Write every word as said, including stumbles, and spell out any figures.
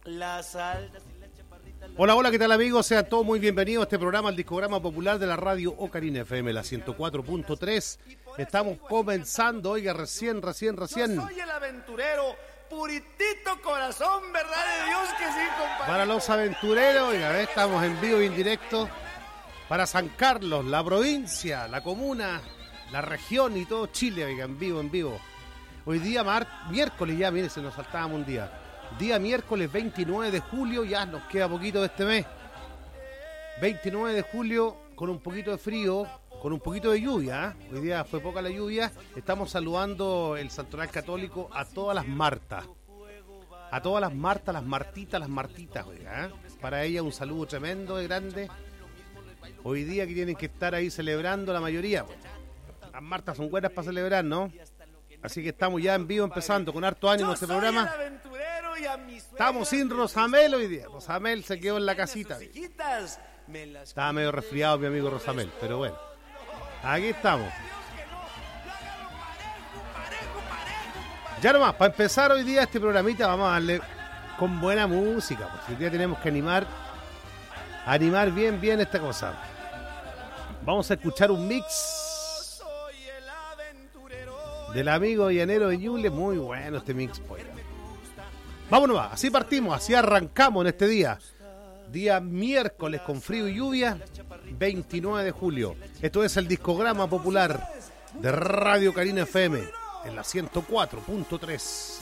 Las altas y la chaparrita. Hola, hola, ¿qué tal amigos? Sean todos muy bienvenidos a este programa, el discograma popular de la radio Ocarina F M, la ciento cuatro punto tres. Estamos comenzando, oiga, recién, recién, recién. Yo soy el aventurero, puritito corazón, verdad de Dios que sí, compadre. Para los aventureros, oiga, estamos en vivo y en directo para San Carlos, la provincia, la comuna, la región y todo Chile, oiga, en vivo, en vivo. Hoy día, mar- miércoles ya, mire, se nos saltábamos un día. Día miércoles veintinueve de julio, ya nos queda poquito de este mes. veintinueve de julio, con un poquito de frío, con un poquito de lluvia. ¿eh? Hoy día fue poca la lluvia. Estamos saludando el Santoral Católico a todas las Martas. A todas las Martas, las Martitas, las Martitas, oiga. ¿eh? Para ellas un saludo tremendo, de grande. Hoy día que tienen que estar ahí celebrando la mayoría. Pues. Las Martas son buenas para celebrar, ¿no? Así que estamos ya en vivo empezando con harto ánimo este programa. Estamos sin Rosamel hoy día. Rosamel se quedó en la casita. Estaba medio resfriado mi amigo Rosamel, pero bueno. Aquí estamos. Ya nomás, para empezar hoy día este programita vamos a darle con buena música. Porque hoy día tenemos que animar, animar bien, bien esta cosa. Vamos a escuchar un mix del amigo llanero de Ñuble, muy bueno este mix, pues. Vámonos, así partimos, así arrancamos en este día. Día miércoles con frío y lluvia, veintinueve de julio. Esto es el discograma popular de Radio Ocarina F M, en la ciento cuatro punto tres.